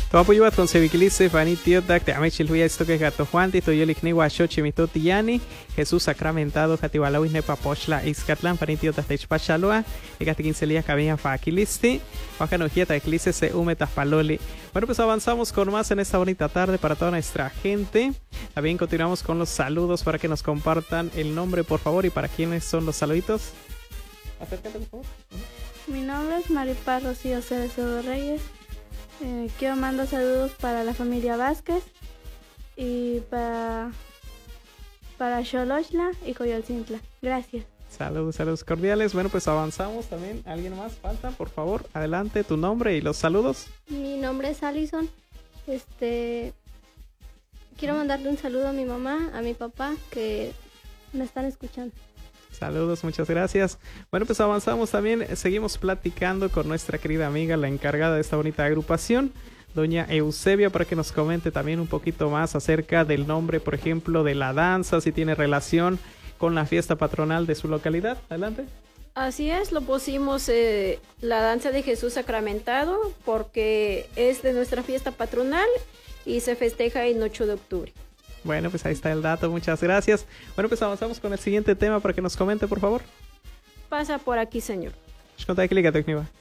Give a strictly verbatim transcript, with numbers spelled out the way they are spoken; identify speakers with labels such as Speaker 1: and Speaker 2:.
Speaker 1: Toapuyuat con Sevikilice, Fani Tiotac, te amechil huya esto que gato Juan, Tito Yolik Guachochi, Mito Tiani, Jesús Sacramentado, Jatiwalawis Nepapochla, Ixcatlan, Fani Tiotac Techpachalua, y Gatiquincelia Cabina Faquilisti, Juanjanojeta Eclise se Humetas Paloli. Bueno, pues avanzamos con más en esta bonita tarde para toda nuestra gente. También continuamos con los saludos para que nos compartan el nombre, por favor, y para quiénes son los saluditos. Acércate, por favor.
Speaker 2: Mi nombre es Maripaz Rocío Cerezo Reyes. Eh, quiero mandar saludos para la familia Vázquez y para, para Xolochla y Coyolcintla. Gracias.
Speaker 1: Saludos, saludos cordiales. Bueno, pues avanzamos también. ¿Alguien más falta? Por favor, adelante, tu nombre y los saludos.
Speaker 3: Mi nombre es Alison. Este, quiero mandarle un saludo a mi mamá, a mi papá, que me están escuchando.
Speaker 1: Saludos, muchas gracias. Bueno, pues avanzamos también, seguimos platicando con nuestra querida amiga, la encargada de esta bonita agrupación, doña Eusebia, para que nos comente también un poquito más acerca del nombre, por ejemplo, de la danza, si tiene relación con la fiesta patronal de su localidad. Adelante.
Speaker 4: Así es, lo pusimos eh, la danza de Jesús Sacramentado porque es de nuestra fiesta patronal y se festeja el ocho de octubre.
Speaker 1: Bueno, pues ahí está el dato, muchas gracias. Bueno, pues avanzamos con el siguiente tema para que nos comente, por favor.
Speaker 4: Pasa por aquí, señor.
Speaker 1: Shkonta Klika Tekniva.